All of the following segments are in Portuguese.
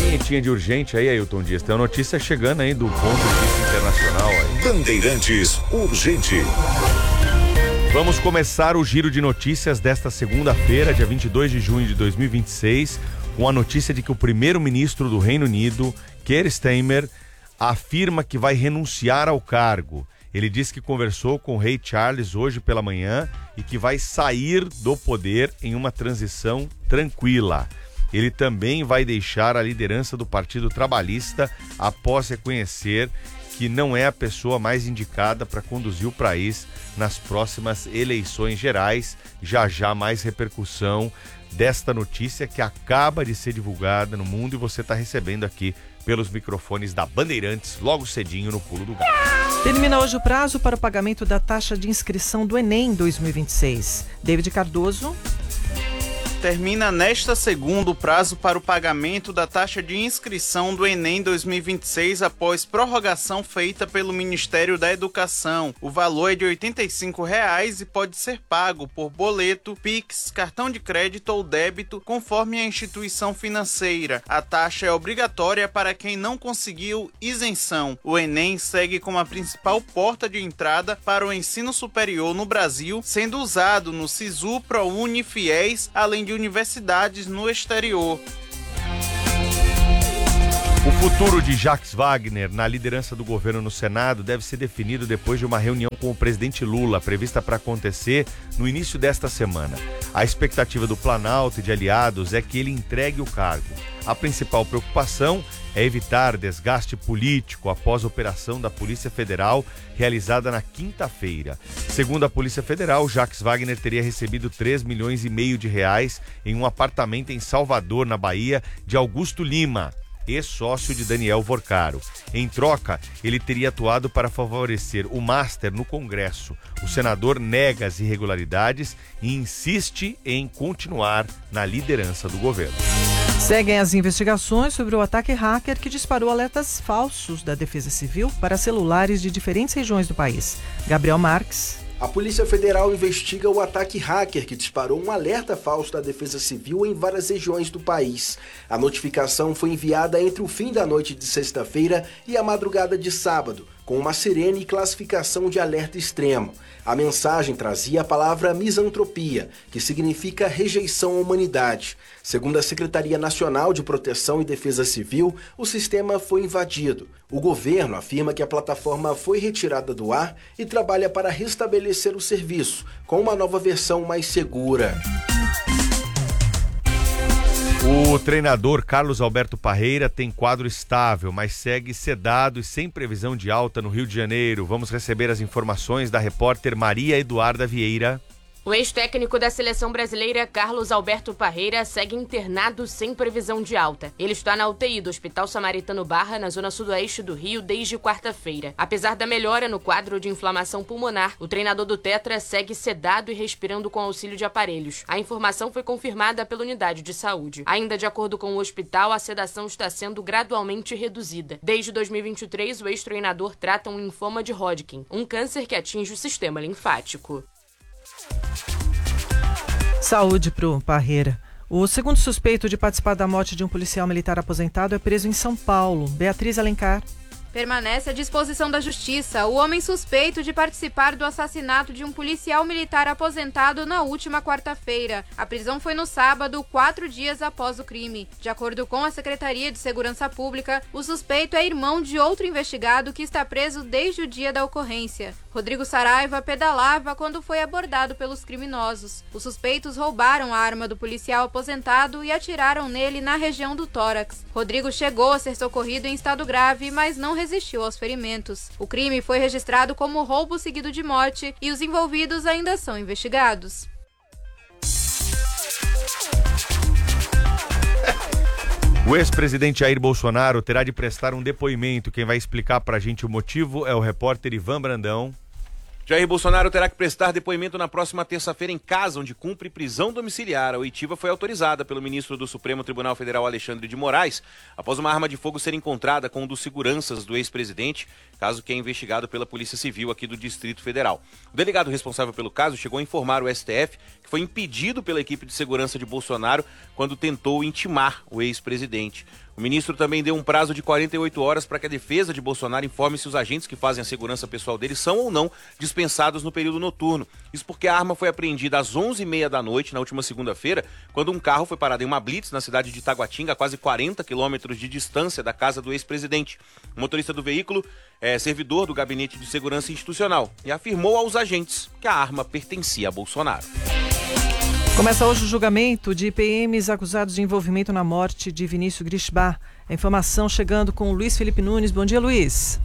Vinhetinha de urgente aí, Ailton Dias. Tem uma notícia chegando aí do ponto de vista internacional aí. Bandeirantes Urgente. Vamos começar o giro de notícias desta segunda-feira, dia 22 de junho de 2026, com a notícia de que o primeiro-ministro do Reino Unido, Keir Starmer, afirma que vai renunciar ao cargo. Ele disse que conversou com o rei Charles hoje pela manhã e que vai sair do poder em uma transição tranquila. Ele também vai deixar a liderança do Partido Trabalhista após reconhecer que não é a pessoa mais indicada para conduzir o país nas próximas eleições gerais. Já mais repercussão desta notícia que acaba de ser divulgada no mundo e você está recebendo aqui pelos microfones da Bandeirantes, logo cedinho no Pulo do Gato. Termina hoje o prazo para o pagamento da taxa de inscrição do Enem 2026. David Cardoso. Termina nesta segunda o prazo para o pagamento da taxa de inscrição do Enem 2026 após prorrogação feita pelo Ministério da Educação. O valor é de R$ 85,00 e pode ser pago por boleto, Pix, cartão de crédito ou débito, conforme a instituição financeira. A taxa é obrigatória para quem não conseguiu isenção. O Enem segue como a principal porta de entrada para o ensino superior no Brasil, sendo usado no SISU, ProUni, FIES, além de universidades no exterior. O futuro de Jacques Wagner na liderança do governo no Senado deve ser definido depois de uma reunião com o presidente Lula, prevista para acontecer no início desta semana. A expectativa do Planalto e de aliados é que ele entregue o cargo. A principal preocupação é evitar desgaste político após a operação da Polícia Federal realizada na quinta-feira. Segundo a Polícia Federal, Jacques Wagner teria recebido R$3,5 milhões em um apartamento em Salvador, na Bahia, de Augusto Lima, ex-sócio de Daniel Vorcaro. Em troca, ele teria atuado para favorecer o Master no Congresso. O senador nega as irregularidades e insiste em continuar na liderança do governo. Seguem as investigações sobre o ataque hacker que disparou alertas falsos da Defesa Civil para celulares de diferentes regiões do país. Gabriel Marques. A Polícia Federal investiga o ataque hacker que disparou um alerta falso da Defesa Civil em várias regiões do país. A notificação foi enviada entre o fim da noite de sexta-feira e a madrugada de sábado, com uma sirene e classificação de alerta extremo. A mensagem trazia a palavra misantropia, que significa rejeição à humanidade. Segundo a Secretaria Nacional de Proteção e Defesa Civil, o sistema foi invadido. O governo afirma que a plataforma foi retirada do ar e trabalha para restabelecer o serviço, com uma nova versão mais segura. O treinador Carlos Alberto Parreira tem quadro estável, mas segue sedado e sem previsão de alta no Rio de Janeiro. Vamos receber as informações da repórter Maria Eduarda Vieira. O ex-técnico da seleção brasileira, Carlos Alberto Parreira, segue internado sem previsão de alta. Ele está na UTI do Hospital Samaritano Barra, na zona sudoeste do Rio, desde quarta-feira. Apesar da melhora no quadro de inflamação pulmonar, o treinador do Tetra segue sedado e respirando com auxílio de aparelhos. A informação foi confirmada pela unidade de saúde. Ainda de acordo com o hospital, a sedação está sendo gradualmente reduzida. Desde 2023, o ex-treinador trata um linfoma de Hodgkin, um câncer que atinge o sistema linfático. Saúde pro Parreira. O segundo suspeito de participar da morte de um policial militar aposentado é preso em São Paulo. Beatriz Alencar. Permanece à disposição da Justiça o homem suspeito de participar do assassinato de um policial militar aposentado na última quarta-feira. A prisão foi no sábado, 4 dias após o crime. De acordo com a Secretaria de Segurança Pública, o suspeito é irmão de outro investigado que está preso desde o dia da ocorrência. Rodrigo Saraiva pedalava quando foi abordado pelos criminosos. Os suspeitos roubaram a arma do policial aposentado e atiraram nele na região do tórax. Rodrigo chegou a ser socorrido em estado grave, mas não resistiu aos ferimentos. O crime foi registrado como roubo seguido de morte e os envolvidos ainda são investigados. O ex-presidente Jair Bolsonaro terá de prestar um depoimento. Quem vai explicar pra gente o motivo é o repórter Ivan Brandão. Jair Bolsonaro terá que prestar depoimento na próxima terça-feira em casa, onde cumpre prisão domiciliar. A oitiva foi autorizada pelo ministro do Supremo Tribunal Federal, Alexandre de Moraes, após uma arma de fogo ser encontrada com um dos seguranças do ex-presidente, caso que é investigado pela Polícia Civil aqui do Distrito Federal. O delegado responsável pelo caso chegou a informar o STF que foi impedido pela equipe de segurança de Bolsonaro quando tentou intimar o ex-presidente. O ministro também deu um prazo de 48 horas para que a defesa de Bolsonaro informe se os agentes que fazem a segurança pessoal dele são ou não dispensados no período noturno. Isso porque a arma foi apreendida às 11h30 da noite, na última segunda-feira, quando um carro foi parado em uma blitz na cidade de Taguatinga, a quase 40 quilômetros de distância da casa do ex-presidente. O motorista do veículo é servidor do Gabinete de Segurança Institucional e afirmou aos agentes que a arma pertencia a Bolsonaro. Começa hoje o julgamento de PMs acusados de envolvimento na morte de Vinícius Gritzbach. A informação chegando com o Luiz Felipe Nunes. Bom dia, Luiz.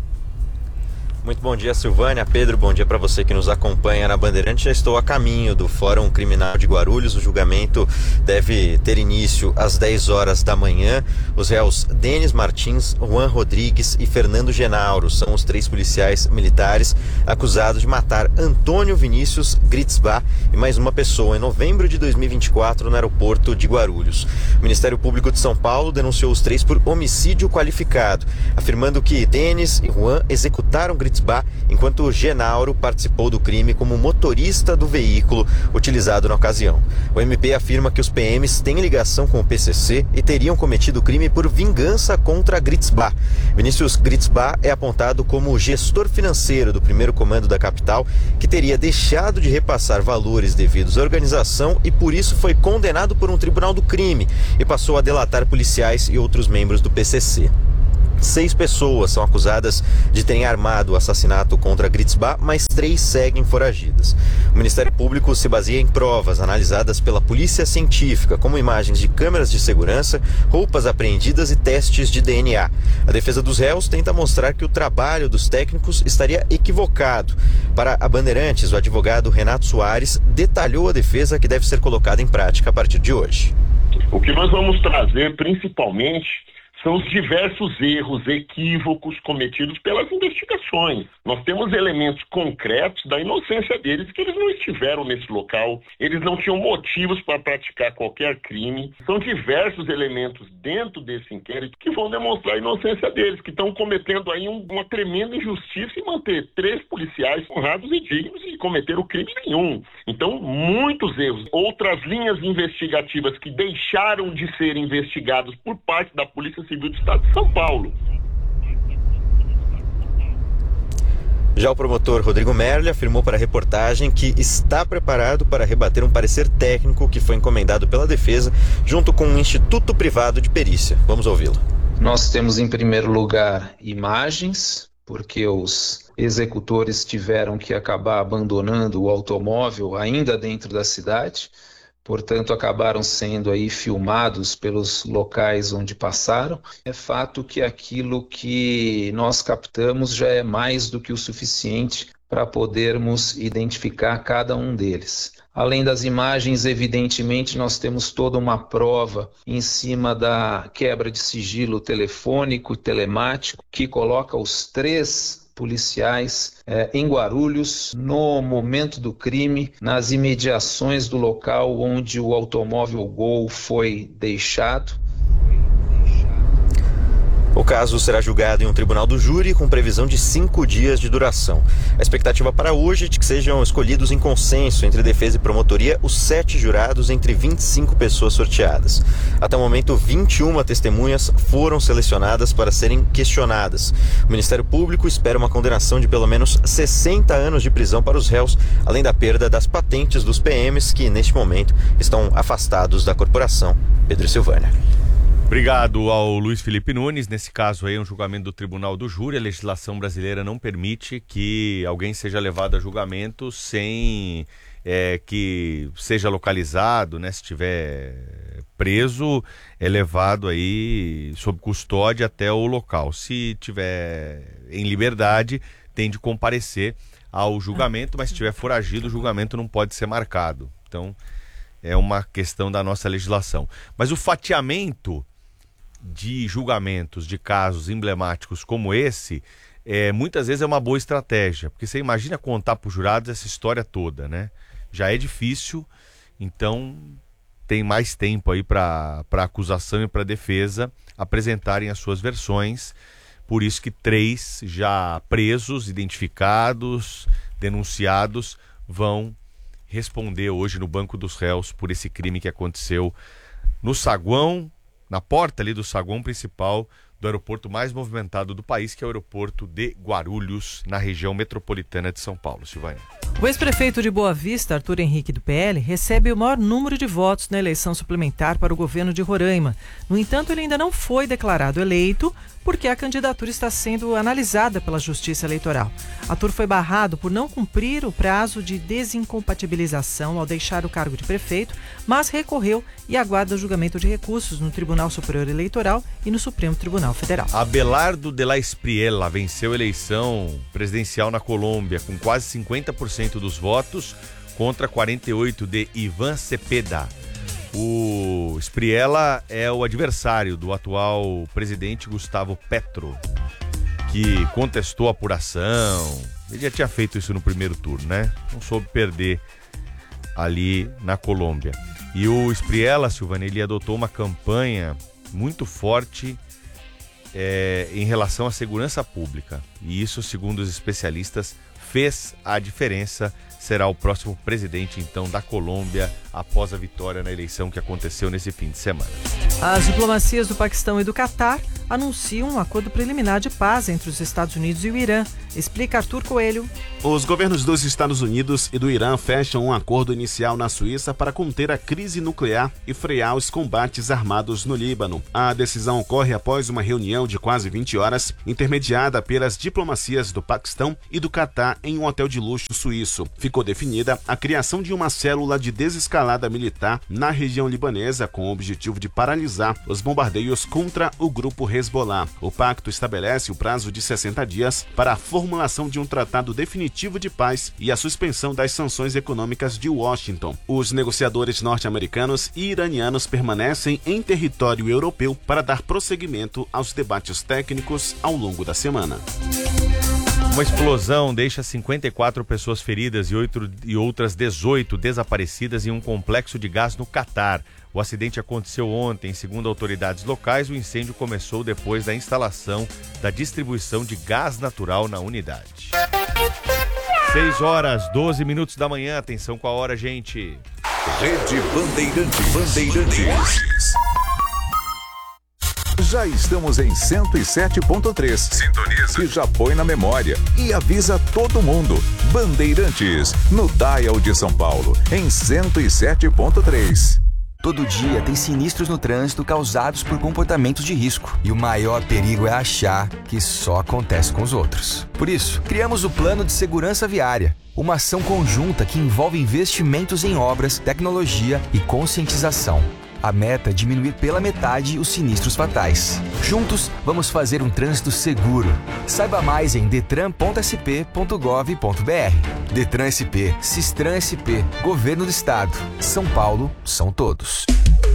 Muito bom dia, Silvânia. Pedro, bom dia para você que nos acompanha na Bandeirantes. Já estou a caminho do Fórum Criminal de Guarulhos. O julgamento deve ter início às 10 horas da manhã. Os réus Denis Martins, Juan Rodrigues e Fernando Genauro são os 3 policiais militares acusados de matar Antônio Vinícius Gritzbach e mais uma pessoa em novembro de 2024 no aeroporto de Guarulhos. O Ministério Público de São Paulo denunciou os 3 por homicídio qualificado, afirmando que Denis e Juan executaram Gritzbach enquanto Genauro participou do crime como motorista do veículo utilizado na ocasião. O MP afirma que os PMs têm ligação com o PCC e teriam cometido o crime por vingança contra Gritzbach. Vinícius Gritzbach é apontado como gestor financeiro do primeiro comando da capital, que teria deixado de repassar valores devidos à organização e por isso foi condenado por um tribunal do crime e passou a delatar policiais e outros membros do PCC. 6 pessoas são acusadas de terem armado o assassinato contra Gritzbach, mas 3 seguem foragidas. O Ministério Público se baseia em provas analisadas pela Polícia Científica, como imagens de câmeras de segurança, roupas apreendidas e testes de DNA. A defesa dos réus tenta mostrar que o trabalho dos técnicos estaria equivocado. Para a Bandeirantes, o advogado Renato Soares detalhou a defesa que deve ser colocada em prática a partir de hoje. O que nós vamos trazer principalmente são os diversos erros, equívocos cometidos pelas investigações. Nós temos elementos concretos da inocência deles, que eles não estiveram nesse local, eles não tinham motivos para praticar qualquer crime. São diversos elementos dentro desse inquérito que vão demonstrar a inocência deles, que estão cometendo aí uma tremenda injustiça em manter 3 policiais honrados e dignos e cometer o crime nenhum. Então, muitos erros. Outras linhas investigativas que deixaram de ser investigados por parte da Polícia Civil do Estado de São Paulo. Já o promotor Rodrigo Merli afirmou para a reportagem que está preparado para rebater um parecer técnico que foi encomendado pela defesa junto com um instituto privado de perícia. Vamos ouvi-lo. Nós temos em primeiro lugar imagens, porque os executores tiveram que acabar abandonando o automóvel ainda dentro da cidade. Portanto, acabaram sendo aí filmados pelos locais onde passaram. É fato que aquilo que nós captamos já é mais do que o suficiente para podermos identificar cada um deles. Além das imagens, evidentemente, nós temos toda uma prova em cima da quebra de sigilo telefônico, telemático, que coloca os 3 policiais em Guarulhos, no momento do crime, nas imediações do local onde o automóvel Gol foi deixado. O caso será julgado em um tribunal do júri com previsão de 5 dias de duração. A expectativa para hoje é de que sejam escolhidos em consenso entre defesa e promotoria os 7 jurados entre 25 pessoas sorteadas. Até o momento, 21 testemunhas foram selecionadas para serem questionadas. O Ministério Público espera uma condenação de pelo menos 60 anos de prisão para os réus, além da perda das patentes dos PMs que, neste momento, estão afastados da corporação. Pedro Silvânia. Obrigado ao Luiz Felipe Nunes. Nesse caso aí é um julgamento do Tribunal do Júri. A legislação brasileira não permite que alguém seja levado a julgamento sem que seja localizado, né? Se estiver preso, é levado aí sob custódia até o local. Se tiver em liberdade, tem de comparecer ao julgamento, mas se estiver foragido, o julgamento não pode ser marcado. Então, é uma questão da nossa legislação. Mas o fatiamento de julgamentos de casos emblemáticos como esse, muitas vezes é uma boa estratégia, porque você imagina contar para os jurados essa história toda, né? Já é difícil, então tem mais tempo aí para a acusação e para a defesa apresentarem as suas versões. Por isso que 3 já presos, identificados, denunciados, vão responder hoje no banco dos réus por esse crime que aconteceu no saguão na porta ali do saguão principal do aeroporto mais movimentado do país, que é o aeroporto de Guarulhos, na região metropolitana de São Paulo. Silvânia. O ex-prefeito de Boa Vista, Arthur Henrique do PL, recebe o maior número de votos na eleição suplementar para o governo de Roraima. No entanto, ele ainda não foi declarado eleito porque a candidatura está sendo analisada pela Justiça Eleitoral. Arthur foi barrado por não cumprir o prazo de desincompatibilização ao deixar o cargo de prefeito, mas recorreu e aguarda o julgamento de recursos no Tribunal Superior Eleitoral e no Supremo Tribunal Federal. Abelardo de la Espriella venceu a eleição presidencial na Colômbia com quase 50% dos votos contra 48% de Iván Cepeda. O Espriella é o adversário do atual presidente Gustavo Petro, que contestou a apuração. Ele já tinha feito isso no primeiro turno, né? Não soube perder ali na Colômbia. E o Espriella, Silvana, ele adotou uma campanha muito forte em relação à segurança pública. E isso, segundo os especialistas, fez a diferença. Será o próximo presidente, então, da Colômbia após a vitória na eleição que aconteceu nesse fim de semana. As diplomacias do Paquistão e do Catar anunciam um acordo preliminar de paz entre os Estados Unidos e o Irã. Explica Arthur Coelho. Os governos dos Estados Unidos e do Irã fecham um acordo inicial na Suíça para conter a crise nuclear e frear os combates armados no Líbano. A decisão ocorre após uma reunião de quase 20 horas, intermediada pelas diplomacias do Paquistão e do Catar em um hotel de luxo suíço. Ficou definida a criação de uma célula de desescalada militar na região libanesa com o objetivo de paralisar os bombardeios contra o grupo Hezbollah. O pacto estabelece o prazo de 60 dias para a formulação de um tratado definitivo de paz e a suspensão das sanções econômicas de Washington. Os negociadores norte-americanos e iranianos permanecem em território europeu para dar prosseguimento aos debates técnicos ao longo da semana. Uma explosão deixa 54 pessoas feridas e outras 18 desaparecidas em um complexo de gás no Catar. O acidente aconteceu ontem. Segundo autoridades locais, o incêndio começou depois da instalação da distribuição de gás natural na unidade. 6h12 da manhã. Atenção com a hora, gente. Rede Bandeirantes. Já estamos em 107.3. Sintoniza. E já põe na memória. E avisa todo mundo. Bandeirantes, no Dial de São Paulo, em 107.3. Todo dia tem sinistros no trânsito causados por comportamentos de risco. E o maior perigo é achar que só acontece com os outros. Por isso, criamos o Plano de Segurança Viária. Uma ação conjunta que envolve investimentos em obras, tecnologia e conscientização. A meta é diminuir pela metade os sinistros fatais. Juntos, vamos fazer um trânsito seguro. Saiba mais em detran.sp.gov.br. Detran SP, Sistran SP, Governo do Estado. São Paulo, são todos.